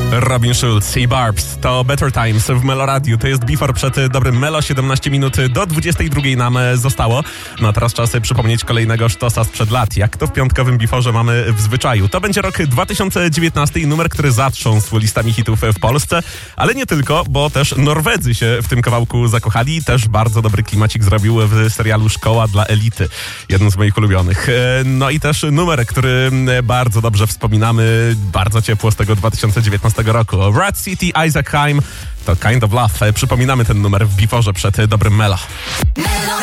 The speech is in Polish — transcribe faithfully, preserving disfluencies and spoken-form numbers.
Robin Schulz i Barbs to Better Times w Meloradiu. To jest Before przed dobrym Melo. siedemnaście minut do dwudziestej drugiej nam zostało. No a teraz czas przypomnieć kolejnego sztosa sprzed lat. Jak to w piątkowym Beforze mamy w zwyczaju. To będzie rok dwa tysiące dziewiętnasty i numer, który zatrząsł listami hitów w Polsce. Ale nie tylko, bo też Norwedzy się w tym kawałku zakochali. Też bardzo dobry klimacik zrobił w serialu Szkoła dla Elity. Jeden z moich ulubionych. No i też numer, który bardzo dobrze wspominamy. Bardzo ciepło z tego dwa tysiące dziewiętnastego roku. Rat City, Isaac Hayes to Kind of Love. Przypominamy ten numer w Beforze przed dobrym Melo.